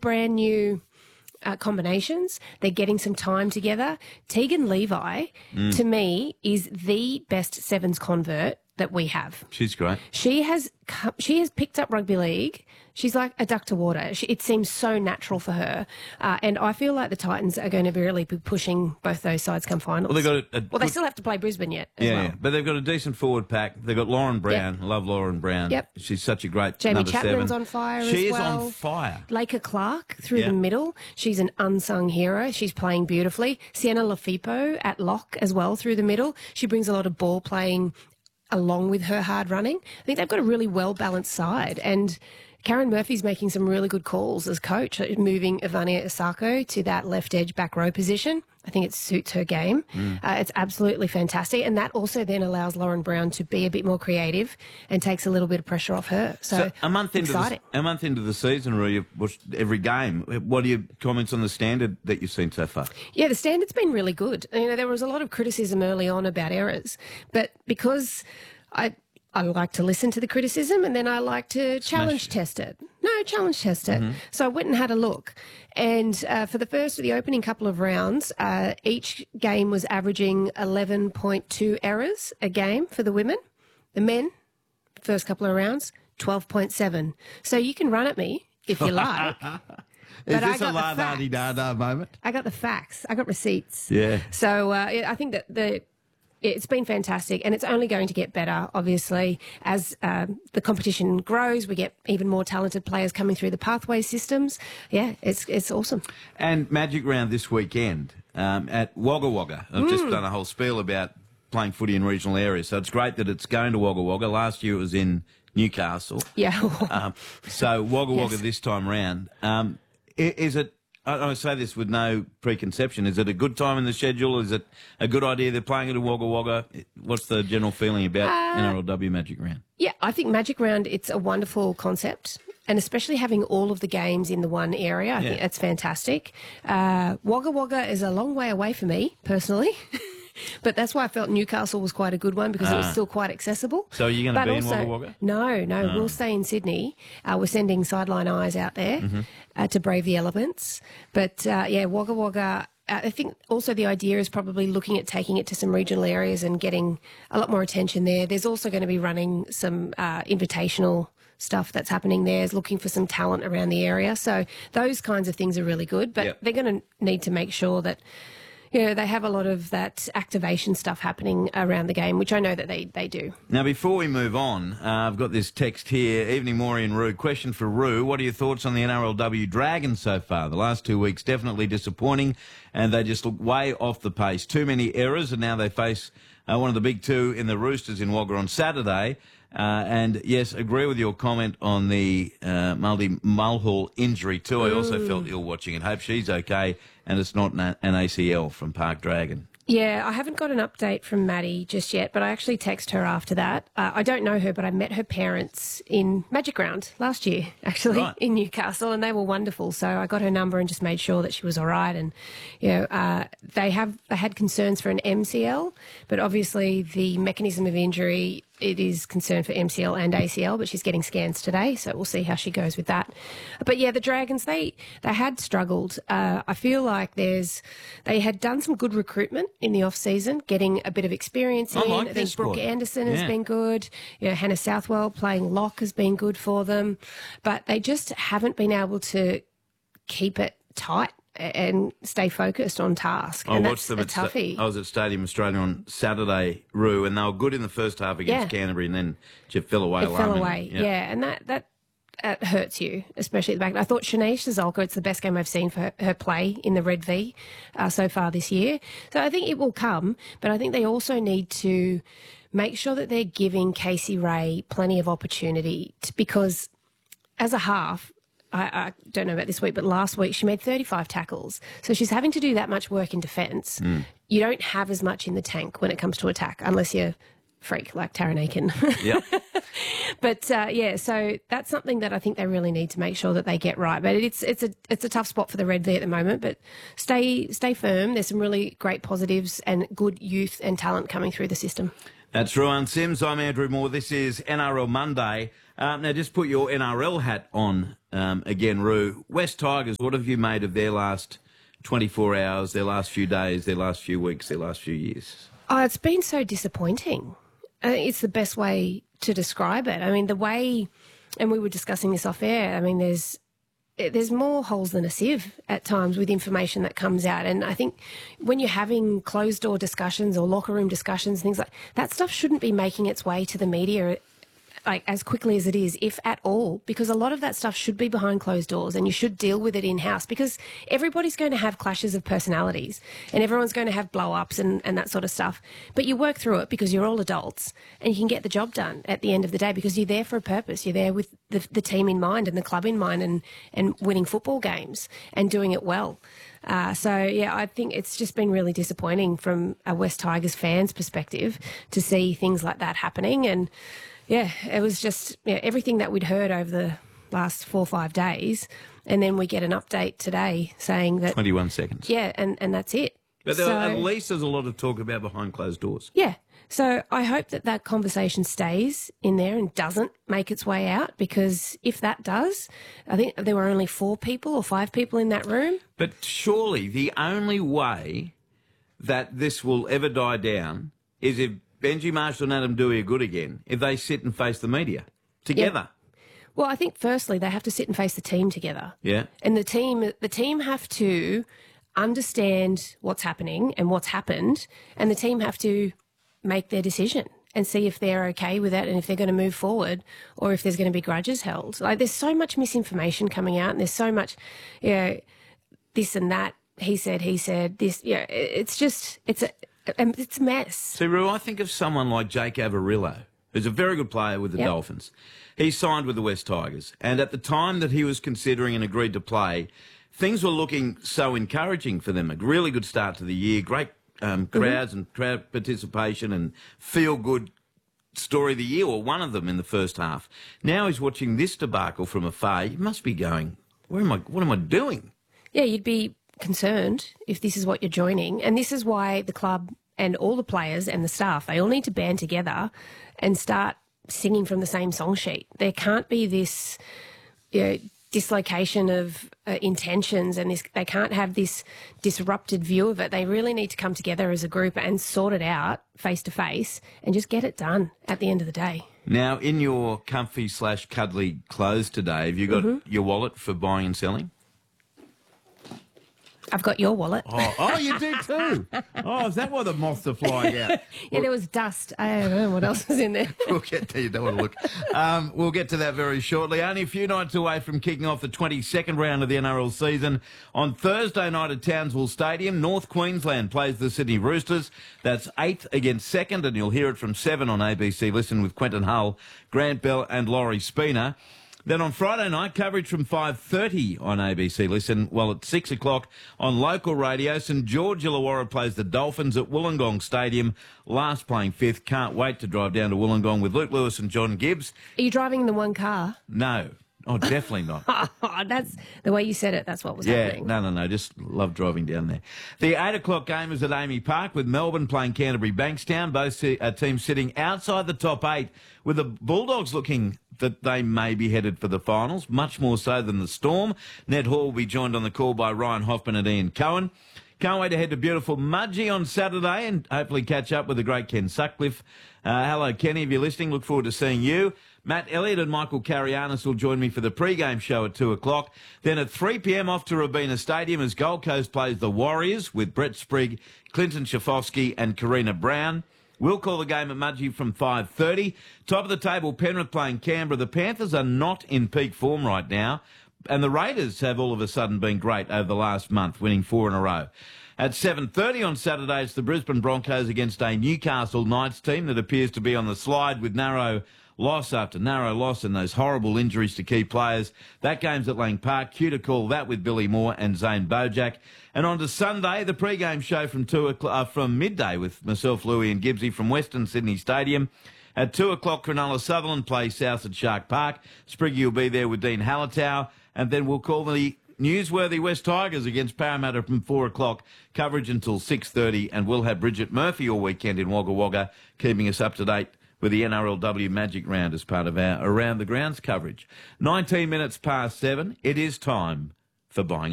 brand new combinations. They're getting some time together. Tegan Levi, to me, is the best sevens convert that we have. She's great. She has picked up rugby league. She's like a duck to water. It seems so natural for her. And I feel like the Titans are going to really be pushing both those sides come finals. Well, they've got they still have to play Brisbane yet as well. Yeah, but they've got a decent forward pack. They've got Lauren Brown. Love Lauren Brown. Yep. She's such a great Jamie number Chapman's 7. on fire She as well. is on fire. Laker Clark through the middle. She's an unsung hero. She's playing beautifully. Sienna Lafipo at lock as well through the middle. She brings a lot of ball playing along with her hard running. I think they've got a really well-balanced side. And Karen Murphy's making some really good calls as coach, moving Ivania Osako to that left edge back row position. I think it suits her game. It's absolutely fantastic. And that also then allows Lauren Brown to be a bit more creative and takes a little bit of pressure off her. So a month into the season, Roo, you've watched every game. What are your comments on the standard that you've seen so far? Yeah, the standard's been really good. You know, there was a lot of criticism early on about errors, but because I like to listen to the criticism and then I like to challenge test it. So I went and had a look. And for the opening couple of rounds, each game was averaging 11.2 errors a game for the women. The men, first couple of rounds, 12.7. So you can run at me if you like. Is this a la-da-di-da-da moment? I got the facts. I got receipts. Yeah. So I think that it's been fantastic, and it's only going to get better, obviously. As the competition grows, we get even more talented players coming through the pathway systems. Yeah, it's awesome. And Magic Round this weekend at Wagga Wagga. I've just done a whole spiel about playing footy in regional areas, so it's great that it's going to Wagga Wagga. Last year it was in Newcastle. Yeah. So Wagga Wagga this time round. Is it... I say this with no preconception. Is it a good time in the schedule? Is it a good idea they're playing it at Wagga Wagga? What's the general feeling about NRLW Magic Round? Yeah, I think Magic Round, it's a wonderful concept. And especially having all of the games in the one area, I think that's fantastic. Wagga Wagga is a long way away for me, personally. But that's why I felt Newcastle was quite a good one because it was still quite accessible. So are you going to be in Wagga Wagga? No, we'll stay in Sydney. We're sending sideline eyes out there to brave the elements. But, Wagga Wagga, I think also the idea is probably looking at taking it to some regional areas and getting a lot more attention there. There's also going to be running some invitational stuff that's happening there, is looking for some talent around the area. So those kinds of things are really good. But they're going to need to make sure that they have a lot of that activation stuff happening around the game, which I know that they do. Now, before we move on, I've got this text here. Evening, Maury and Roo. Question for Roo. What are your thoughts on the NRLW Dragons so far? The last 2 weeks definitely disappointing, and they just look way off the pace. Too many errors, and now they face one of the big two in the Roosters in Wagga on Saturday. And, yes, agree with your comment on the Mulhall injury too. I also felt ill watching it. Hope she's okay and it's not an ACL from Park Dragon. Yeah, I haven't got an update from Maddie just yet, but I actually texted her after that. I don't know her, but I met her parents in Magic Round last year, actually, in Newcastle, and they were wonderful. So I got her number and just made sure that she was all right. And, they had concerns for an MCL, but obviously the mechanism of injury, it is concerned for MCL and ACL, but she's getting scans today, so we'll see how she goes with that. But yeah, the Dragons, they had struggled. I feel like they had done some good recruitment in the off season, getting a bit of experience in. I think Brooke Anderson has been good. Hannah Southwell playing lock has been good for them, but they just haven't been able to keep it tight and stay focused on task. I and watched them a toughie. I was at Stadium Australia on Saturday, Roo, and they were good in the first half against Canterbury, and then it fell away. And that hurts you, especially at the back. I thought Shanice Zolka, it's the best game I've seen for her play in the Red V so far this year. So I think it will come, but I think they also need to make sure that they're giving Casey Ray plenty of opportunity because as a half, I don't know about this week, but last week she made 35 tackles. So she's having to do that much work in defence. You don't have as much in the tank when it comes to attack, unless you're freak like Taryn Aiken. But so that's something that I think they really need to make sure that they get right. But it's a tough spot for the Red V at the moment. But stay firm. There's some really great positives and good youth and talent coming through the system. That's Rowan Sims. I'm Andrew Moore. This is NRL Monday. Now, just put your NRL hat on, again, Roo. West Tigers, what have you made of their last 24 hours, their last few days, their last few weeks, their last few years? Oh, it's been so disappointing. It's the best way to describe it. I mean, the way, and we were discussing this off air, I mean, there's more holes than a sieve at times with information that comes out. And I think when you're having closed door discussions or locker room discussions, things like that stuff shouldn't be making its way to the media like as quickly as it is, if at all, because a lot of that stuff should be behind closed doors and you should deal with it in-house, because everybody's going to have clashes of personalities and everyone's going to have blow-ups and that sort of stuff. But you work through it because you're all adults and you can get the job done at the end of the day because you're there for a purpose. You're there with the team in mind and the club in mind and winning football games and doing it well. I think it's just been really disappointing from a West Tigers fan's perspective to see things like that happening. And yeah, it was just everything that we'd heard over the last 4 or 5 days. And then we get an update today saying that 21 seconds. Yeah, and that's it. But at least there's a lot of talk about behind closed doors. Yeah. So I hope that conversation stays in there and doesn't make its way out, because if that does, I think there were only 4 people or 5 people in that room. But surely the only way that this will ever die down is if Benji Marshall and Adam Dewey are good again, if they sit and face the media together. Yeah. Well, I think firstly they have to sit and face the team together. Yeah. And the team have to understand what's happening and what's happened, and the team have to make their decision and see if they're okay with that and if they're going to move forward or if there's going to be grudges held. Like, there's so much misinformation coming out and there's so much, this and that, he said, this, it's just, it's a mess. See, Roo, I think of someone like Jake Avarillo, who's a very good player with the Dolphins. He signed with the West Tigers, and at the time that he was considering and agreed to play, things were looking so encouraging for them. A really good start to the year, great crowds and crowd participation and feel-good story of the year, or one of them in the first half. Now he's watching this debacle from afar. He must be going, what am I doing? Yeah, you'd be concerned if this is what you're joining. And this is why the club and all the players and the staff, they all need to band together and start singing from the same song sheet. There can't be this dislocation of intentions, and they can't have this disrupted view of it. They really need to come together as a group and sort it out face to face and just get it done at the end of the day. Now, in your comfy/cuddly clothes today, have you got your wallet for buying and selling? I've got your wallet. Oh, you do too. Oh, is that why the moths are flying out? Yeah, there was dust. I don't know what else was in there. We'll get to you. Don't want to look. We'll get to that very shortly. Only a few nights away from kicking off the 22nd round of the NRL season. On Thursday night at Townsville Stadium, North Queensland plays the Sydney Roosters. That's 8th against 2nd, and you'll hear it from 7 on ABC Listen with Quentin Hull, Grant Bell and Laurie Spina. Then on Friday night, coverage from 5:30 on ABC Listen, while at 6 o'clock on local radio, St George Illawarra plays the Dolphins at Wollongong Stadium, last playing 5th. Can't wait to drive down to Wollongong with Luke Lewis and John Gibbs. Are you driving in the one car? No. Oh, definitely not. That's the way you said it. That's what was happening. No. Just love driving down there. The 8 o'clock game is at Amy Park with Melbourne playing Canterbury Bankstown. Both teams sitting outside the top 8, with the Bulldogs looking that they may be headed for the finals, much more so than the Storm. Ned Hall will be joined on the call by Ryan Hoffman and Ian Cohen. Can't wait to head to beautiful Mudgee on Saturday and hopefully catch up with the great Ken Sutcliffe. Hello, Kenny, if you're listening, look forward to seeing you. Matt Elliott and Michael Carianis will join me for the pre-game show at 2 o'clock. Then at 3 p.m. off to Robina Stadium as Gold Coast plays the Warriors with Brett Sprigg, Clinton Schafowski and Karina Brown. We'll call the game at Mudgee from 5:30. Top of the table, Penrith playing Canberra. The Panthers are not in peak form right now, and the Raiders have all of a sudden been great over the last month, winning 4 in a row. At 7:30 on Saturday, it's the Brisbane Broncos against a Newcastle Knights team that appears to be on the slide with narrow loss after narrow loss and those horrible injuries to key players. That game's at Lang Park. Cue to call that with Billy Moore and Zane Bojack. And on to Sunday, the pre-game show from midday with myself, Louie and Gibbsy from Western Sydney Stadium. At 2 o'clock, Cronulla Sutherland plays South at Shark Park. Spriggy will be there with Dean Hallertau. And then we'll call the newsworthy West Tigers against Parramatta from 4 o'clock. Coverage until 6:30. And we'll have Bridget Murphy all weekend in Wagga Wagga, keeping us up to date with the NRLW Magic Round as part of our Around the Grounds coverage. 19 minutes past 7. It is time for Buying